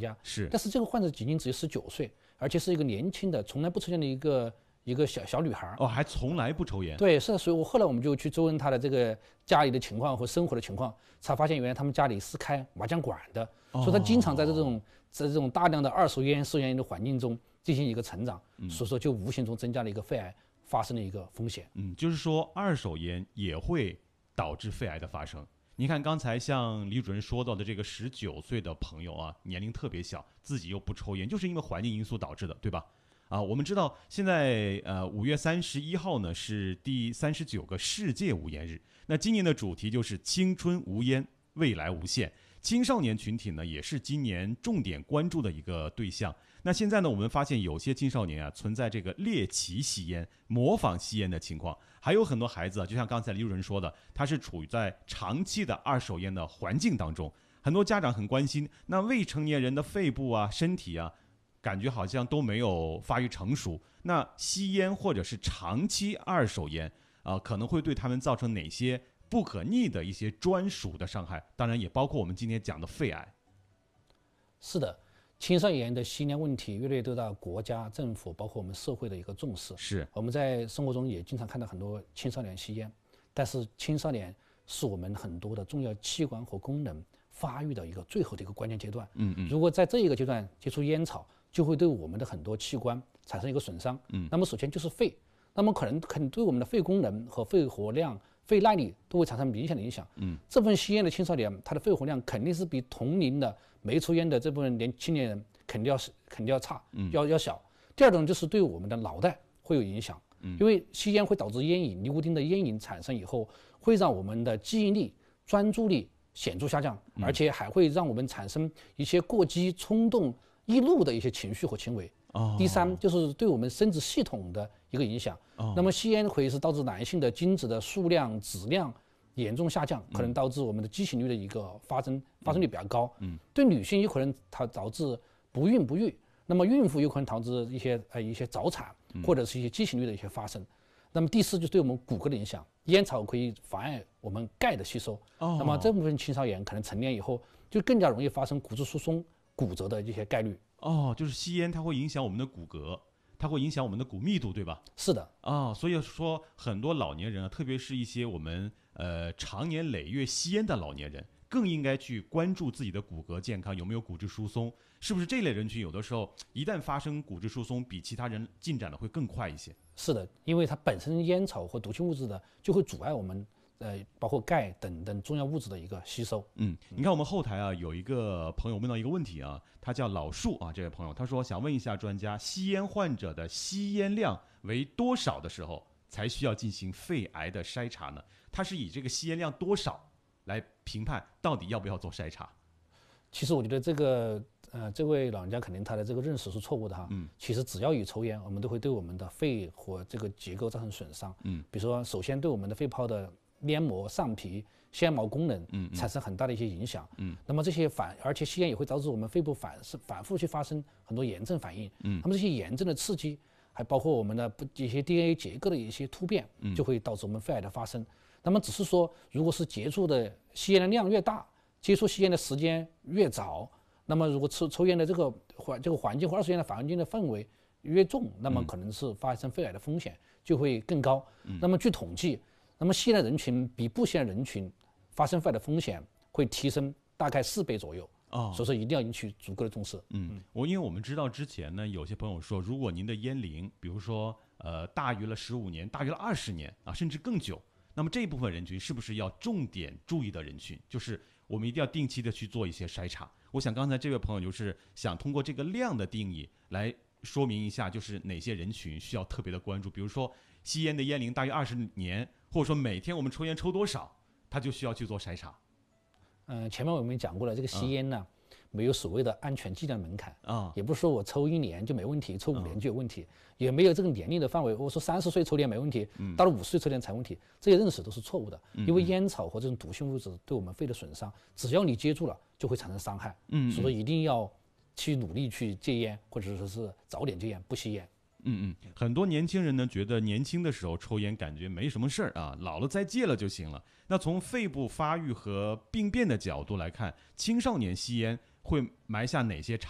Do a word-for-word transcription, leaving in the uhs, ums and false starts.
家， 是， 但是这个患者仅仅只有十九岁，而且是一个年轻的从来不抽烟的一个一个小小女孩。 哦，还从来不抽烟。 对，是，所以我后来我们就去追问她的这个家里的情况和生活的情况，才发现原来他们家里是开麻将馆的， 哦、 所以她经常在这种在这种大量的二手烟、私烟的环境中进行一个成长，嗯、所以说就无形中增加了一个肺癌发生的一个风险。 嗯，就是说二手烟也会导致肺癌的发生。你看刚才像李主任说到的这个十九岁的朋友啊，年龄特别小，自己又不抽烟，就是因为环境因素导致的，对吧？啊，我们知道现在呃五月三十一号呢是第三十九个世界无烟日，那今年的主题就是青春无烟，未来无限。青少年群体呢也是今年重点关注的一个对象。那现在呢，我们发现有些青少年啊存在这个猎奇吸烟、模仿吸烟的情况，还有很多孩子啊，就像刚才李主任说的，他是处于在长期的二手烟的环境当中。很多家长很关心，那未成年人的肺部啊、身体啊，感觉好像都没有发育成熟。那吸烟或者是长期二手烟啊、呃，可能会对他们造成哪些不可逆的一些专属的伤害？当然也包括我们今天讲的肺癌。 是的。青少年的吸烟问题越来越得到国家、政府，包括我们社会的一个重视。 是， 我们在生活中也经常看到很多青少年吸烟，但是青少年是我们很多的重要器官和功能发育的一个最后的一个关键阶段。 嗯嗯。 如果在这一个阶段接触烟草，就会对我们的很多器官产生一个损伤。嗯。那么首先就是肺，那么可能可能对我们的肺功能和肺活量、肺耐力都会产生明显的影响。嗯。这部分吸烟的青少年，他的肺活量肯定是比同龄的没抽烟的这部分年青年人肯定要肯定要差，要要小。第二种就是对我们的脑袋会有影响，因为吸烟会导致烟瘾，尼古丁的烟瘾产生以后，会让我们的记忆力、专注力显著下降，而且还会让我们产生一些过激、冲动、易怒的一些情绪和行为。 哦、 第三就是对我们生殖系统的一个影响。哦、那么吸烟会是导致男性的精子的数量、质量严重下降，可能导致我们的畸形率的一个发生发生率比较高。嗯，对女性有可能它导致不孕不育，那么孕妇有可能导致一些呃一些早产或者是一些畸形率的一些发生。那么第四就是对我们骨骼的影响，烟草可以妨碍我们钙的吸收。哦，那么这部分青少年可能成年以后就更加容易发生骨质疏松、骨折的一些概率。 哦，就是吸烟它会影响我们的骨骼，它会影响我们的骨密度，对吧？ 是的。 啊、哦，所以说很多老年人啊，特别是一些我们呃长年累月吸烟的老年人，更应该去关注自己的骨骼健康有没有骨质疏松，是不是这类人群有的时候一旦发生骨质疏松，比其他人进展的会更快一些？ 是的，因为它本身烟草或毒性物质的就会阻碍我们呃包括钙等等重要物质的一个吸收。 嗯，你看我们后台啊有一个朋友问到一个问题啊，他叫老树啊，这位朋友他说想问一下专家，吸烟患者的吸烟量为多少的时候才需要进行肺癌的筛查呢？他是以这个吸烟量多少来评判到底要不要做筛查？ 其实我觉得这个呃，这位老人家肯定他的这个认识是错误的哈。嗯。其实只要一抽烟，我们都会对我们的肺和这个结构造成损伤。嗯。比如说，首先对我们的肺泡的黏膜、上皮、纤毛功能嗯产生很大的一些影响。嗯。那么这些反，而且吸烟也会导致我们肺部反是反复去发生很多炎症反应。嗯。那么这些炎症的刺激，还包括我们的一些 D N A 结构的一些突变，就会导致我们肺癌的发生。那么只是说，如果是接触的吸烟的量越大，接触吸烟的时间越早，那么如果抽抽烟的这个环这个环境或二手烟的环境的氛围越重，那么可能是发生肺癌的风险就会更高。嗯、那么据统计，那么吸烟的人群比不吸烟的人群发生肺癌的风险会提升大概四倍左右。哦，所以说一定要引起足够的重视。 嗯，我因为我们知道之前呢，有些朋友说，如果您的烟龄，比如说呃大于了十五年，大于了二十年啊，甚至更久。那么这一部分人群是不是要重点注意的人群？就是我们一定要定期的去做一些筛查。我想刚才这位朋友就是想通过这个量的定义来说明一下，就是哪些人群需要特别的关注。比如说吸烟的烟龄大于二十年，或者说每天我们抽烟抽多少，他就需要去做筛查。 嗯、呃，前面我们讲过了，这个吸烟呢、嗯、没有所谓的安全剂量门槛啊、嗯，也不是说我抽一年就没问题，抽五年就有问题，嗯、也没有这个年龄的范围。我说三十岁抽烟没问题，嗯、到了五十岁抽烟才问题，这些认识都是错误的。嗯、因为烟草和这种毒性物质对我们肺的损伤，只要你接触了，就会产生伤害。嗯，所以说一定要去努力去戒烟，或者说是早点戒烟，不吸烟。 嗯嗯，很多年轻人呢觉得年轻的时候抽烟感觉没什么事儿啊，老了再戒了就行了。那从肺部发育和病变的角度来看，青少年吸烟会埋下哪些